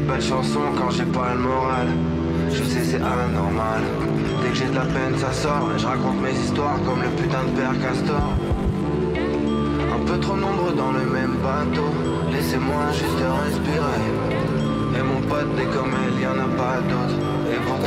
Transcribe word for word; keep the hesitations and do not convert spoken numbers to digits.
belles chansons quand j'ai pas le moral. Je sais c'est anormal. Dès que j'ai de la peine ça sort. Et je raconte mes histoires comme le putain de père Castor. Un peu trop nombreux dans le même bateau. Laissez-moi juste respirer. Et mon pote des comme elle, y'en a pas d'autres. Et pourtant